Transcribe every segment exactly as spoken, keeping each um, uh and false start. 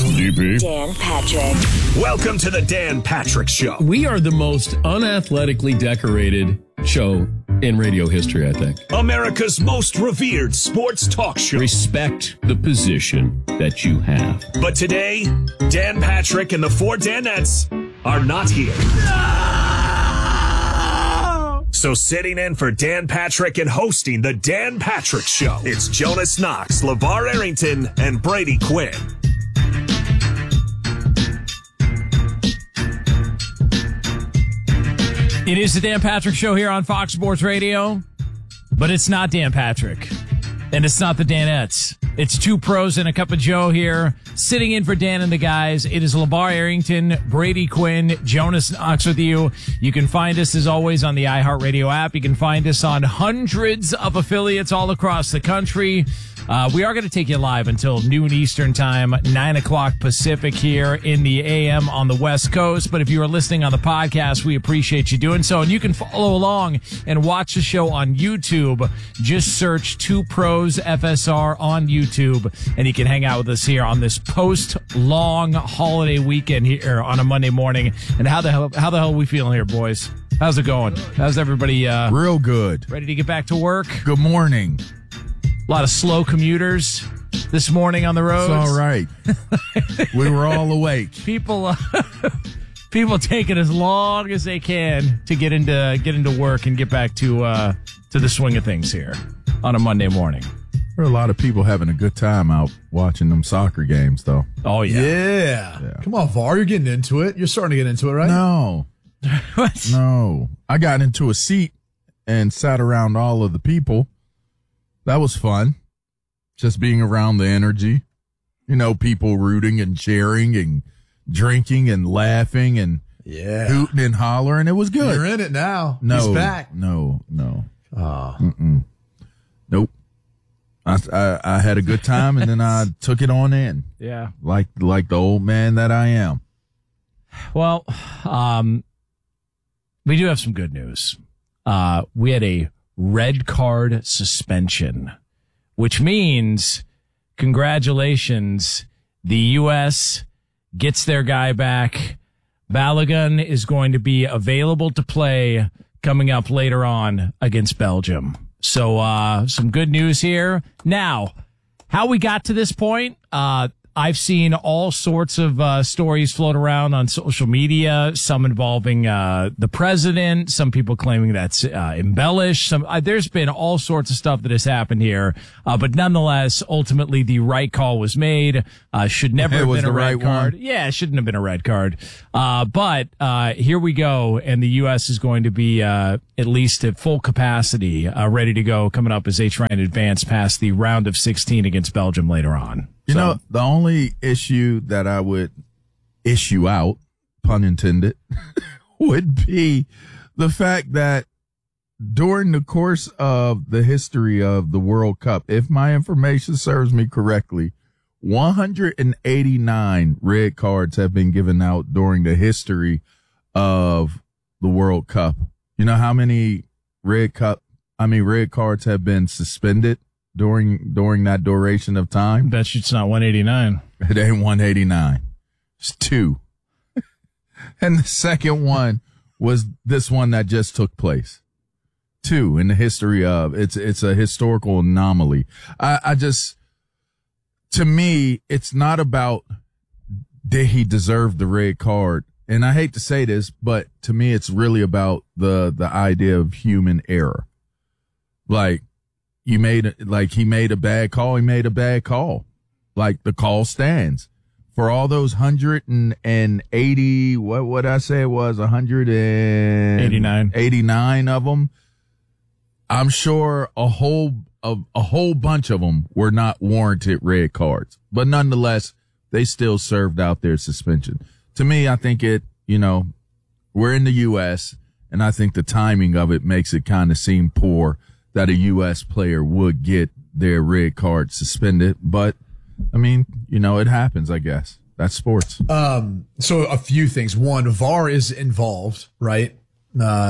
D P. Dan Patrick. Welcome to the Dan Patrick Show. We are the most unathletically decorated show in radio history, I think. America's most revered sports talk show. Respect the position that you have. But today, Dan Patrick and the four Danettes are not here. No! So sitting in for Dan Patrick and hosting the Dan Patrick Show, it's Jonas Knox, LeVar Arrington, and Brady Quinn. It is the Dan Patrick Show here on Fox Sports Radio, but it's not Dan Patrick, and it's not the Danettes. It's two pros and a cup of Joe here, sitting in for Dan and the guys. It is LeVar Arrington, Brady Quinn, Jonas Knox with you. You can find us, as always, on the iHeartRadio app. You can find us on hundreds of affiliates all across the country. Uh, we are going to take you live until noon Eastern time, nine o'clock Pacific here in the A M on the West Coast. But if you are listening on the podcast, we appreciate you doing so. And you can follow along and watch the show on YouTube. Just search Two Pros F S R on YouTube, and you can hang out with us here on this post-long holiday weekend here on a Monday morning. And how the hell, how the hell are we feeling here, boys? How's it going? How's everybody? Uh, Real good. Ready to get back to work? Good morning. A lot of slow commuters this morning on the roads. It's all right. We were all awake. People, uh, people taking as long as they can to get into get into work and get back to uh, to the swing of things here on a Monday morning. There are a lot of people having a good time out watching them soccer games, though. Oh yeah, yeah. yeah. Come on, VAR, you're getting into it. You're starting to get into it, right? No, what? No. I got into a seat and sat around all of the people. That was fun. Just being around the energy. You know, people rooting and cheering and drinking and laughing and yeah. hooting and hollering. It was good. You're in it now. No, He's back. No, no. Oh. Mm-mm. Nope. I, I, I had a good time, and then I took it on in. Yeah. Like like the old man that I am. Well, um, we do have some good news. Uh, we had a red card suspension, which means congratulations, the U S gets their guy back. Balogun is going to be available to play coming up later on against Belgium. So uh some good news here. Now, how we got to this point, uh I've seen all sorts of uh, stories float around on social media, some involving uh, the president, some people claiming that's uh, embellished. Some uh, there's been all sorts of stuff that has happened here, uh, but nonetheless, ultimately the right call was made. Uh, should never it have was been a the red right card. one. Yeah, it shouldn't have been a red card. Uh, but uh, here we go, and the U S is going to be uh, at least at full capacity, uh, ready to go, coming up as they try and advance past the round of sixteen against Belgium later on. You So, know, the only issue that I would issue out, pun intended, would be the fact that during the course of the history of the World Cup, if my information serves me correctly, one hundred eighty-nine red cards have been given out during the history of the World Cup. You know how many red cup, I mean, red cards have been suspended during during that duration of time? bet you it's not one eighty-nine. It ain't one eighty-nine. It's two. And the second one was this one that just took place. Two in the history of it's it's a historical anomaly. I, I just to me, it's not about did he deserve the red card. And I hate to say this, but to me it's really about the the idea of human error. Like You made like he made a bad call. He made a bad call. Like the call stands for all those hundred and eighty. What what I say it was a hundred and eighty-nine. eighty-nine of them. I'm sure a whole a, a whole bunch of them were not warranted red cards, but nonetheless they still served out their suspension. To me, I think it. You know, we're in the U S and I think the timing of it makes it kind of seem poor that a U S player would get their red card suspended. But, I mean, you know, it happens, I guess. That's sports. Um, so a few things. One, VAR is involved, right? Uh,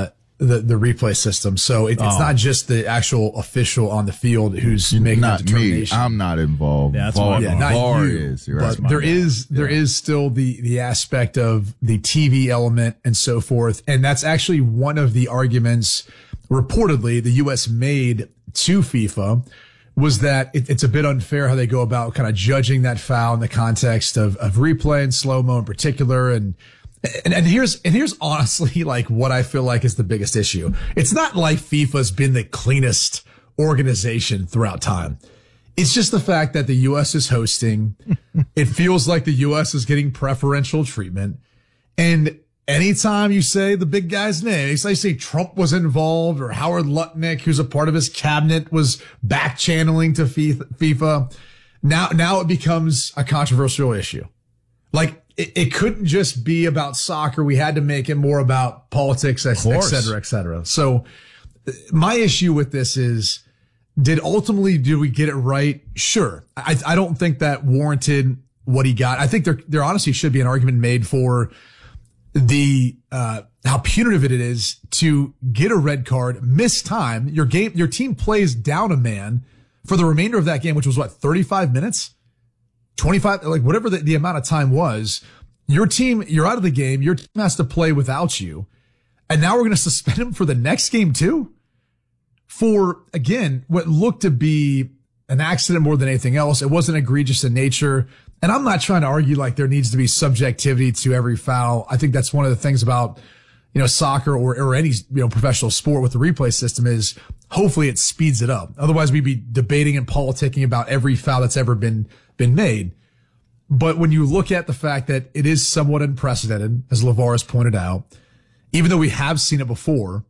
the, the replay system. So it, it's Oh. not just the actual official on the field who's making Not the me. determination. I'm not involved. That's V A R, what- Yeah, not V A R you, is. You're but right. there is there is still the the aspect of the T V element and so forth, and that's actually one of the arguments reportedly the U S made to FIFA was that it, it's a bit unfair how they go about kind of judging that foul in the context of of replay and slow mo in particular, and. And, and here's and here's honestly like what I feel like is the biggest issue. It's not like FIFA's been the cleanest organization throughout time. It's just the fact that the U S is hosting. It feels like the U S is getting preferential treatment. And anytime you say the big guy's name, it's like say Trump was involved or Howard Lutnick, who's a part of his cabinet, was back channeling to FIFA. Now, now it becomes a controversial issue. Like, It, it couldn't just be about soccer. We had to make it more about politics, et cetera, et cetera. So my issue with this is, did ultimately, did we get it right? Sure. I, I don't think that warranted what he got. I think there, there honestly should be an argument made for the, uh, how punitive it is to get a red card, miss time. Your game, your team plays down a man for the remainder of that game, which was what, thirty-five minutes? twenty-five, like whatever the, the amount of time was, your team, you're out of the game. Your team has to play without you. And now we're going to suspend him for the next game too? For, again, what looked to be an accident more than anything else. It wasn't egregious in nature. And I'm not trying to argue like there needs to be subjectivity to every foul. I think that's one of the things about, you know, soccer or, or any, you know, professional sport with the replay system is hopefully it speeds it up. Otherwise we'd be debating and politicking about every foul that's ever been been made. But when you look at the fact that it is somewhat unprecedented, as LeVar has pointed out, even though we have seen it before,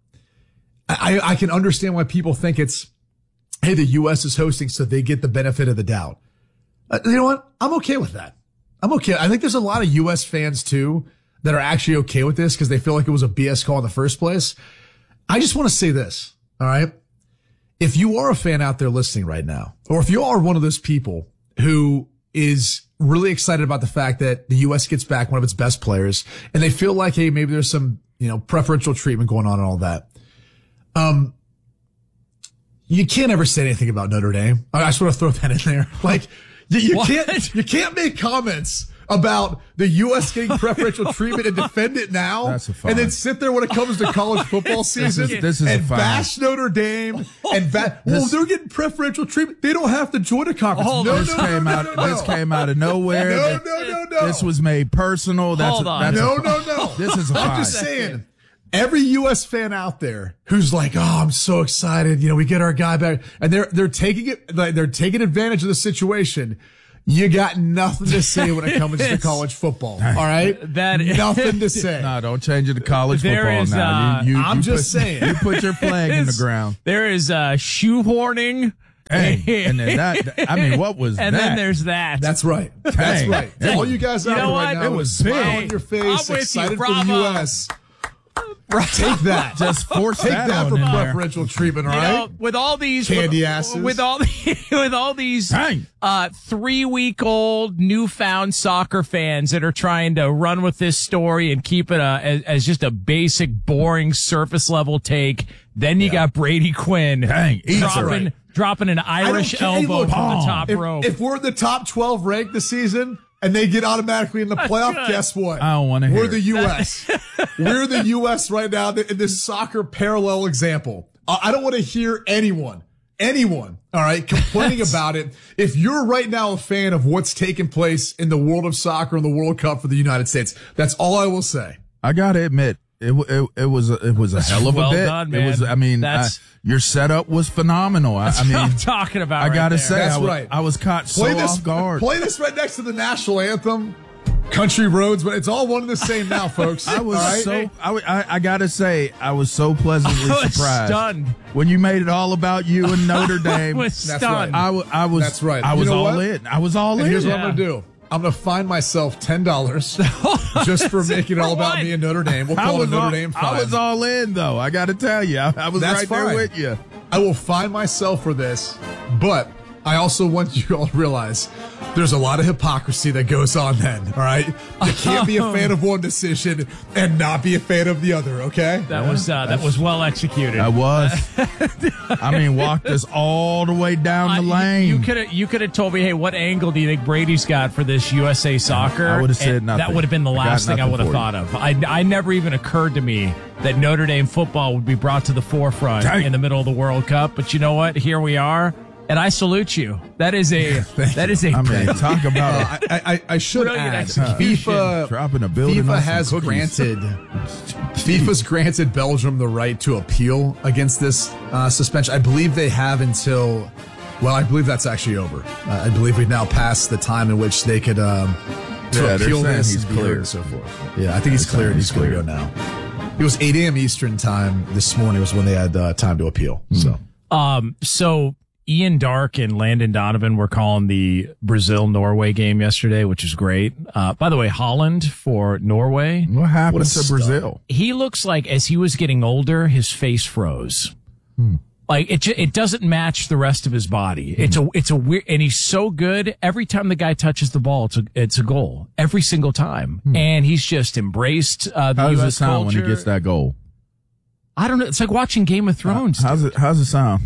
I, I can understand why people think it's, hey, the U S is hosting, so they get the benefit of the doubt. Uh, you know what? I'm okay with that. I'm okay. I think there's a lot of U S fans too that are actually okay with this because they feel like it was a B S call in the first place. I just want to say this, all right? If you are a fan out there listening right now, or if you are one of those people who is really excited about the fact that the U S gets back one of its best players and they feel like, hey, maybe there's some, you know, preferential treatment going on and all that. Um, you can't ever say anything about Notre Dame. I just want to throw that in there. Like, you, you can't, you can't make comments about the U S getting preferential treatment and defend it now, That's a fine. and then sit there when it comes to college football season is- this is a and fine. bash Notre Dame and ba- well, they're getting preferential treatment. They don't have to join a conference. Hold no, on. no, This no, came no, out. no, no. This came out of nowhere. No, Th- no, no, no. This was made personal. That's Hold a, on. that's No, a, no, no. This is a I'm fine. just saying. Every U S fan out there who's like, "Oh, I'm so excited! You know, we get our guy back," and they're they're taking it, like, they're taking advantage of the situation. You got nothing to say when it comes to college football. All right, That is- nothing to say. No, don't change it to college There football is, now. uh, You- you- I'm you just put- saying. You put your flag in the ground. There is uh, shoehorning. Hey, and then that. I mean, what was And that? then there's that. That's right. That's Dang. right. Dang. All you guys out You know there right what? now, It with a was smile big. on your face, I'm with you. excited for the Bravo. U S. Take that. Just force Take that, that on for in there. preferential treatment. All You right. know, with all these Candy with, asses. with all the, with all these Dang. uh three week old newfound soccer fans that are trying to run with this story and keep it a, as, as just a basic, boring, surface level take. Then you got Brady Quinn Dang, easy. dropping Right. dropping an Irish care. Hey, elbow look, from the Boom. top if, rope. if we're in the top twelve ranked this season and they get automatically in the playoff, good. guess what? I don't wanna hear We're it. the U S We're the U S right now in this soccer parallel example. Uh, I don't want to hear anyone, anyone, all right, complaining about it. If you're right now a fan of what's taking place in the world of soccer and the World Cup for the United States, that's all I will say. I gotta admit, it it, it was a, it was a hell of a well bit. done, It was. man. I mean, I, That's- your setup was phenomenal. I, I That's what I'm mean, talking about. I right gotta there. say, That's I was, right. I was caught so Play this, off guard. play this right next to the national anthem, Country Roads, but it's all one and the same now, folks. I was All right? so. I, w- I, I gotta say, I was so pleasantly I was surprised stunned. when you made it all about you and Notre Dame. I was That's stunned. right. I, w- I was. That's right. I You was know all what? in. I was all And in. here's what Yeah. I'm going to do. I'm going to find myself ten dollars just for making it all For about what? me and Notre Dame. We'll I call it was, Notre all, Dame I five. was all in though. I got to tell you, I, I was That's right fine. there with you. I will find myself for this, but I also want you all to realize there's a lot of hypocrisy that goes on then, all right? You can't be a fan of one decision and not be a fan of the other, okay? That was uh, that was well executed. I was. I mean, walked us all the way down the Uh, lane. You could have you could have told me, hey, what angle do you think Brady's got for this U S A Soccer? I would have said And nothing. That would have been the I got last thing I nothing would have for you. thought of. I, I never even occurred to me that Notre Dame football would be brought to the forefront Dang. in the middle of the World Cup. But you know what? Here we are. And I salute you. That is a that is a I mean, talk about I, I, I should Brilliant add, execution. FIFA, dropping a building FIFA on some has cookies. granted FIFA's granted Belgium the right to appeal against this uh, suspension. I believe they have until, well, I believe that's actually over. Uh, I believe we've now passed the time in which they could um, to Yeah, they're appeal saying this he's and be heard cleared. and so forth. Yeah, I think he's They're saying cleared. He's he's going to go cleared. now. It was eight a.m. Eastern time this morning was when they had uh, time to appeal. So. Um, so Ian Dark and Landon Donovan were calling the Brazil-Norway game yesterday, which is great. Uh, by the way, Holland for Norway. what happened What a to stud. Brazil. He looks like as he was getting older, his face froze. Like it, ju- it doesn't match the rest of his body. It's a, it's a weird, and he's so good. Every time the guy touches the ball, it's a, it's a goal every single time. And he's just embraced uh, the How does U it S sound culture. when he gets that goal? I don't know. It's like watching Game of Thrones. How's it? How's it sound?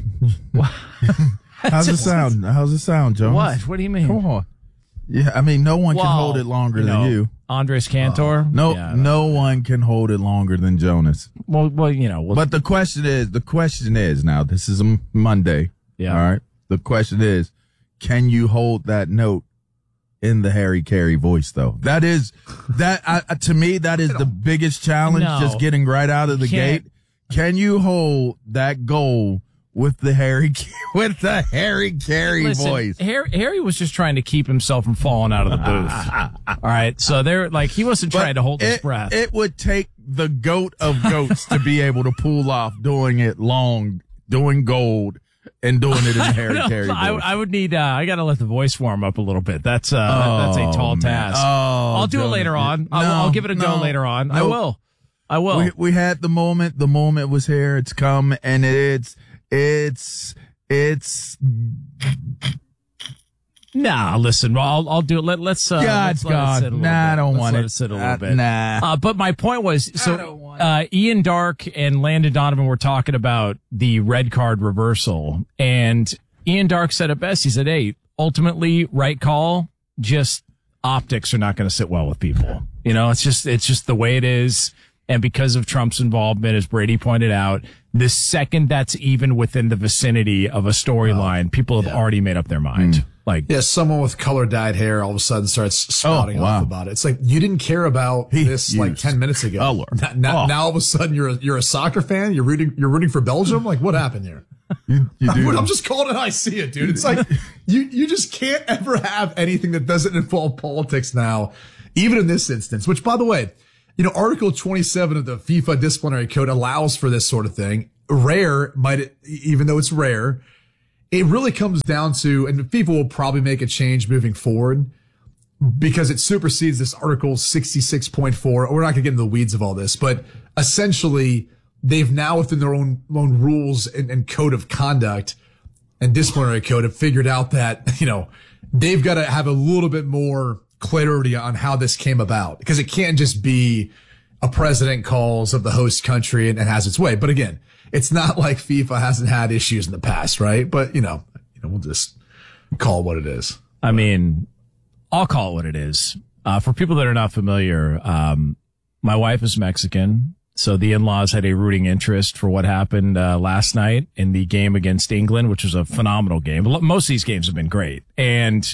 How's it sound? How's it sound, Jones? What? What do you mean? Come on. Yeah, I mean, no one can Well, hold it longer you know, than you. Andres Cantor. No, Yeah, no one can hold it longer than Jonas. Well, well, you know. Well, But the question is, the question is now, this is a M- Monday. Yeah. All right. The question is, can you hold that note in the Harry Carey voice though? That is, that, uh, to me, that is the biggest challenge, No. just getting right out of the Can't. gate. Can you hold that goal with the Harry, with the Harry Carey Listen, voice? Harry, Harry was just trying to keep himself from falling out of the booth. All right. So they're like, he wasn't But trying to hold his it, breath. It would take the goat of goats to be able to pull off doing it long, doing gold, and doing it in the Harry No, Carey voice. I, I would need, uh, I got to let the voice warm up a little bit. That's, uh, that's a tall man. task. Oh, I'll do it Jonas. later on. I'll, No, I'll give it a go no, later on. I no. will. I will. We, we had the moment. The moment was here. It's come, and it's it's it's Nah, listen, I'll, I'll do it. Let, let's, uh, God's let's let it God. sit a little Nah, I bit. don't Let's want let it. it sit a little Uh, bit. nah. Uh, but my point was, so, uh, Ian Dark and Landon Donovan were talking about the red card reversal, and Ian Dark said it best. He said, hey, ultimately, right call, just optics are not going to sit well with people. You know, it's just, it's just the way it is. And because of Trump's involvement, as Brady pointed out, the second that's even within the vicinity of a storyline, people have already made up their mind. Like, Yeah, someone with color dyed hair all of a sudden starts spouting Oh, wow. off about it. It's like you didn't care about He this like used ten minutes ago. color. Now, now, Oh. now all of a sudden you're a, you're a soccer fan. You're rooting you're rooting for Belgium. Like what happened here? you, you do. I'm just calling it how I see it, dude. It's like you you just can't ever have anything that doesn't involve politics now, even in this instance. Which, by the way, you know, Article twenty-seven of the FIFA disciplinary code allows for this sort of thing. Rare, might it, even though it's rare. It really comes down to, and FIFA will probably make a change moving forward because it supersedes this Article sixty-six point four. We're not going to get into the weeds of all this, but essentially they've now within their own, own rules and, and code of conduct and disciplinary code have figured out that, you know, they've got to have a little bit more clarity on how this came about because it can't just be a president calls of the host country and, and has its way. But again, it's not like FIFA hasn't had issues in the past, right? But you know, you know, we'll just call it what it is. I mean, I'll call it what it is. Uh, for people that are not familiar, um, my wife is Mexican. So the in-laws had a rooting interest for what happened, uh, last night in the game against England, which was a phenomenal game. Most of these games have been great. And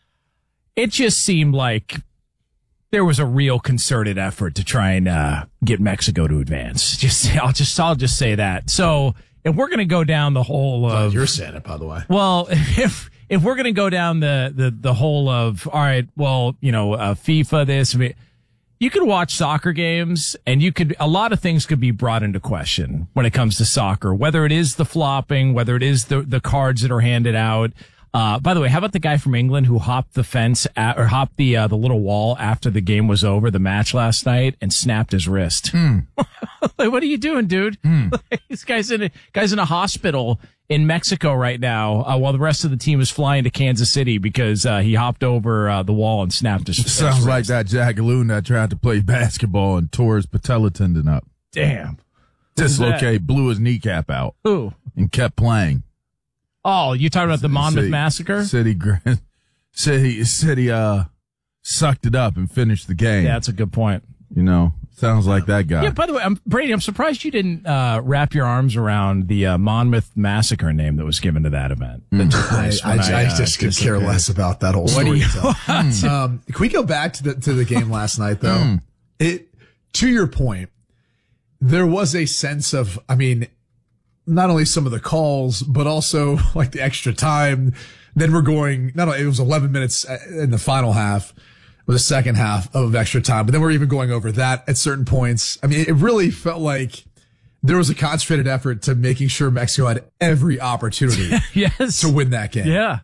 it just seemed like there was a real concerted effort to try and, uh, get Mexico to advance. Just, I'll just, I'll just say that. So if we're going to go down the whole of, You're saying it, by the way. well, if if we're going to go down the, the the whole of, all right, well, you know, uh, FIFA, this, I mean, you could watch soccer games and you could, a lot of things could be brought into question when it comes to soccer, whether it is the flopping, whether it is the, the cards that are handed out. Uh, by the way, how about the guy from England who hopped the fence at, or hopped the, uh, the little wall after the game was over, the match last night, and snapped his wrist? Like, what are you doing, dude? This guy's in a, guy's in a hospital in Mexico right now uh, while the rest of the team is flying to Kansas City because uh, he hopped over uh, the wall and snapped his wrist. Sounds like that Jagaloon that tried to play basketball and tore his patella tendon up. Damn. Dislocate, blew his kneecap out. Who? And kept playing. Oh, you talking about the Monmouth City, Massacre? City, City, City, uh, sucked it up and finished the game. Yeah, that's a good point. You know, sounds like that guy. Yeah, by the way, I'm, Brady, I'm surprised you didn't uh, wrap your arms around the uh, Monmouth Massacre name that was given to that event. Mm. I, I, I, I just could care less about that whole story. You, um, can we go back to the to the game last night, though? Mm. It to your point, there was a sense of, I mean, not only some of the calls, but also like the extra time. Then we're going, not only, it was eleven minutes in the final half, or the second half of extra time, but then we're even going over that at certain points. I mean, it really felt like there was a concentrated effort to making sure Mexico had every opportunity yes. to win that game. Yeah.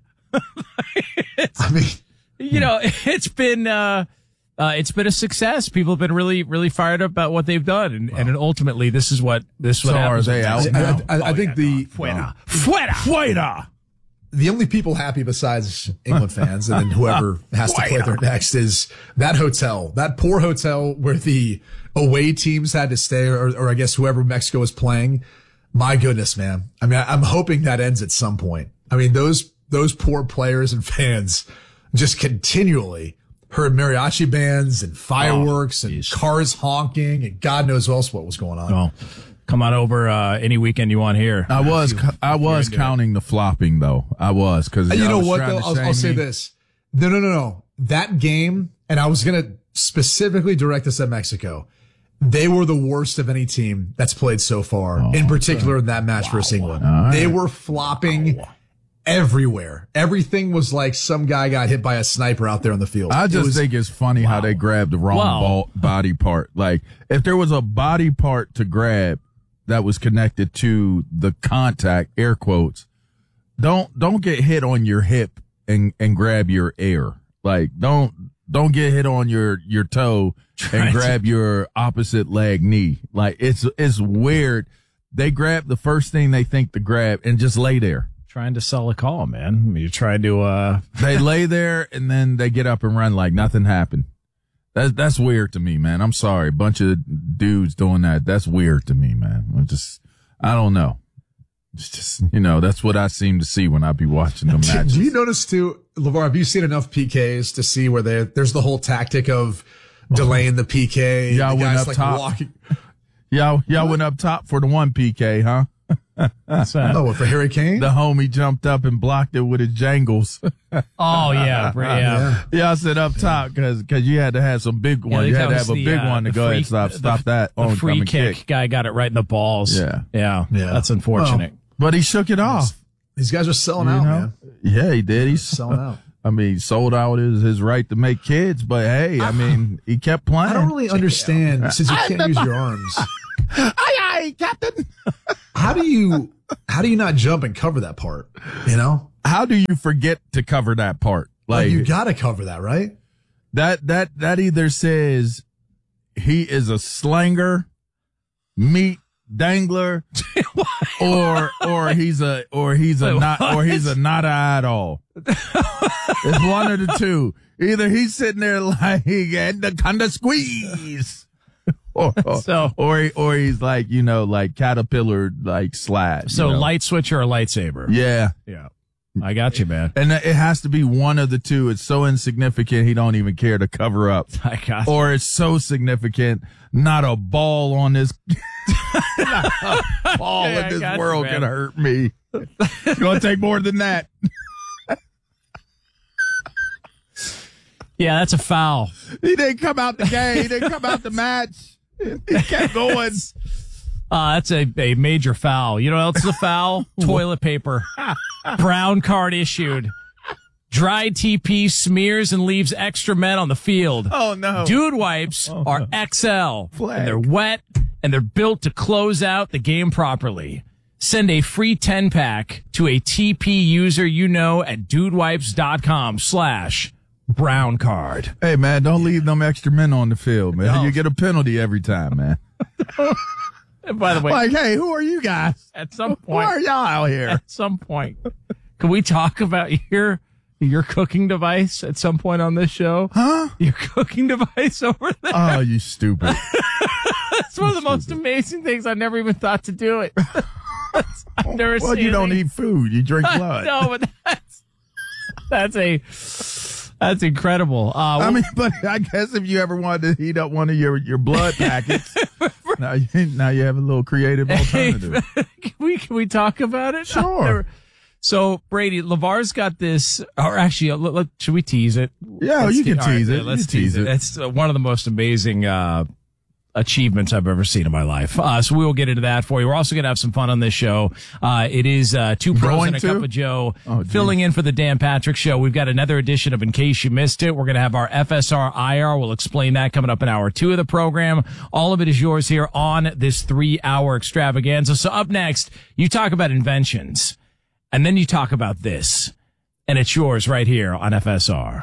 I mean, you know, it's been, uh, Uh, it's been a success. People have been really, really fired up about what they've done, and, well, and ultimately, this is what this is what so happens. Are they out I, now? I, I, I oh, think yeah, the no. Fuera, fuera, fuera. The only people happy besides England fans and then whoever has to play there next is that hotel, that poor hotel where the away teams had to stay, or, or I guess whoever Mexico was playing. My goodness, man. I mean, I'm hoping that ends at some point. I mean, those those poor players and fans just continually heard mariachi bands and fireworks oh, and cars honking and God knows what else what was going on. Well, come on over uh, any weekend you want here. I was I was counting the flopping though. I was because you know what though. I'll, I'll say this. No, no, no, no. That game, and I was gonna specifically direct this at Mexico. They were the worst of any team that's played so far. Oh, in particular, in that match wow. versus England, right. They were flopping. Wow. Everywhere. Everything was like some guy got hit by a sniper out there on the field. I just it was, think it's funny wow. how they grabbed the wrong wow. ball, body part. Like, if there was a body part to grab that was connected to the contact, air quotes, don't, don't get hit on your hip and, and grab your air. Like, don't, don't get hit on your, your toe and right. grab your opposite leg knee. Like, it's, it's weird. They grab the first thing they think to grab and just lay there. Trying to sell a call, man. I mean, you're trying to, uh, they lay there and then they get up and run like nothing happened. That's, that's weird to me, man. I'm sorry. A bunch of dudes doing that. That's weird to me, man. I just, I don't know. It's just, you know, that's what I seem to see when I be watching the matches. Do you notice too, LeVar, have you seen enough P Ks to see where they there's the whole tactic of delaying the P K? Y'all the went guys up like top. Walking. Y'all, y'all went up top for the one P K, huh? What's that? Oh, for Harry Kane? The homie jumped up and blocked it with his jangles. Oh, yeah. Yeah. yeah. yeah, I said up top because cause you had to have some big one. Yeah, you had to have the, a big uh, one to go free, ahead and stop, stop the, that. The free kick, kick guy got it right in the balls. Yeah. Yeah. yeah. That's unfortunate. Well, but he shook it off. These guys are selling you out, know? man. Yeah, he did. He's selling out. I mean, he sold out his, his right to make kids, but hey, I mean, he kept playing. I don't really understand since you can't use your arms. Aye, aye, Captain. How do you, how do you not jump and cover that part? You know? How do you forget to cover that part? Like, like you gotta cover that, right? That, that, that either says he is a slanger, meat dangler, or, or he's a, or he's a Wait, not, what? or he's a not at all. It's one of the two. Either he's sitting there like he had the kind of squeeze. Or, or, so, or, or he's like, you know, like caterpillar, like slide. So you know? light switch or a lightsaber? Yeah. Yeah. I got you, man. And it has to be one of the two. It's so insignificant, he don't even care to cover up. I got you. Or it's so significant, not a ball on this, not a ball yeah, in this you, world man. can hurt me. It's going to take more than that. Yeah, that's a foul. He didn't come out the game. He didn't come out the match. He kept going. Uh, that's a, a major foul. You know what else is a foul? Toilet paper. Brown card issued. Dry T P smears and leaves extra men on the field. Oh, no. Dude wipes oh, are no. X L. Flag. And they're wet, and they're built to close out the game properly. Send a free ten-pack to a T P user you know at dudewipes.com slash brown card. Hey, man, don't leave them extra men on the field, man. No. You get a penalty every time, man. By the way, Like, hey, who are you guys? at some Who point, are y'all out here? at some point, can we talk about your your cooking device at some point on this show? Huh? Your cooking device over there. Oh, you stupid. That's one of the most amazing things. I never even thought to do it. I've never Well, seen you don't anything- eat food. You drink blood. No, but that's that's a that's incredible. Uh, I mean, but I guess if you ever wanted to heat up one of your, your blood packets, now, you, now you have a little creative alternative. can we can we talk about it? Sure. I've never- So Brady, LeVar's got this, or actually, look, look, should we tease it? Yeah, Let's you can te- all right, tease it. yeah, let's You can tease it. It's uh, one of the most amazing uh, achievements I've ever seen in my life. Uh, so we will get into that for you. We're also going to have some fun on this show. Uh, it is uh, two pros Going and a to? cup of Joe Oh, geez. filling in for the Dan Patrick Show. We've got another edition of In Case You Missed It. We're going to have our F S R I R. We'll explain that coming up in hour two of the program. All of it is yours here on this three-hour extravaganza. So up next, you talk about inventions, and then you talk about this, and it's yours right here on F S R.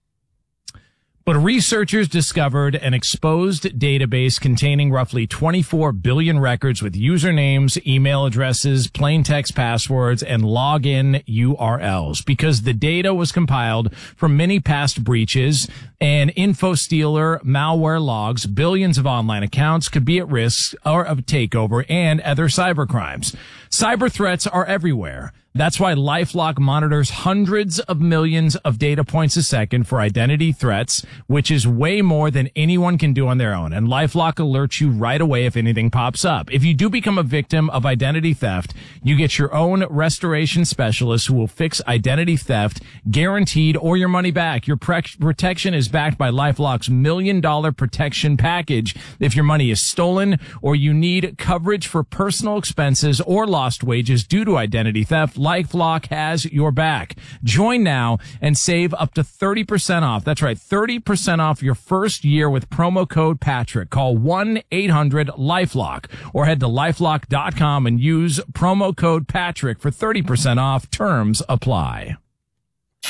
But researchers discovered an exposed database containing roughly twenty-four billion records with usernames, email addresses, plain text passwords, and login U R Ls because the data was compiled from many past breaches and InfoStealer malware logs. Billions of online accounts could be at risk or of takeover and other cyber crimes. Cyber threats are everywhere. That's why LifeLock monitors hundreds of millions of data points a second for identity threats, which is way more than anyone can do on their own. And LifeLock alerts you right away if anything pops up. If you do become a victim of identity theft, you get your own restoration specialist who will fix identity theft, guaranteed, or your money back. Your pre- protection is backed by LifeLock's million dollar protection package. If your money is stolen or you need coverage for personal expenses or lost wages due to identity theft, LifeLock has your back. Join now and save up to thirty percent off. That's right, thirty percent off your first year with promo code Patrick. Call one eight hundred LifeLock or head to lifelock dot com and use promo code Patrick for thirty percent off. Terms apply.